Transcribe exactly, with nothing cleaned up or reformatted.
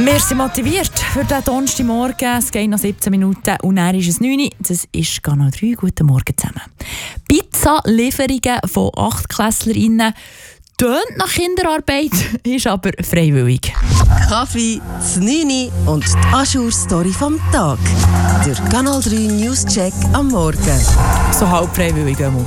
Wir sind motiviert für den Donnerstagmorgen. Es geht noch siebzehn Minuten und dann ist es neun Uhr. Das ist Kanal drei. Guten Morgen zusammen. Pizza-Lieferungen von Achtklässlerinnen tönt nach Kinderarbeit, ist aber freiwillig. Kaffee, das neun Uhr und die Ajour-Story vom Tag. Der Kanal drei News-Check am Morgen. So halb freiwillig.